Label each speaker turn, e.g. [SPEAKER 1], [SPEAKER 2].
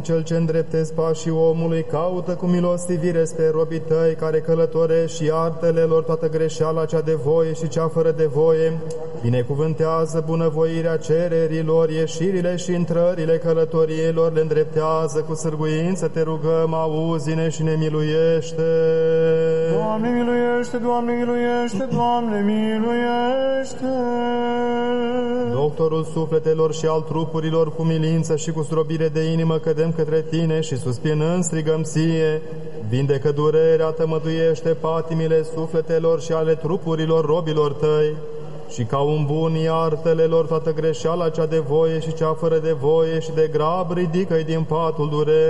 [SPEAKER 1] Cel ce îndreptezi pașii omului, caută cu milostivire spre robii tăi, care călătorești și iartă-le lor toată greșeala cea de voie și cea fără de voie. Binecuvântează bunăvoirea cererilor, ieșirile și intrările călătoriilor, le îndreptează cu sârguință, te rugăm, auzi-ne și ne miluiește.
[SPEAKER 2] Doamne miluiește, Doamne miluiește, Doamne miluiește.
[SPEAKER 1] Doctorul sufletelor și al trupurilor, cu milință și cu zdrobire de inimă cădem către Tine și suspinând strigăm Ție, vindecă durerea, tămăduiește patimile sufletelor și ale trupurilor robilor Tăi, și ca un bun iartă-le lor toată greșeala cea de voie și cea fără de voie și de grab ridică-i din patul durerii.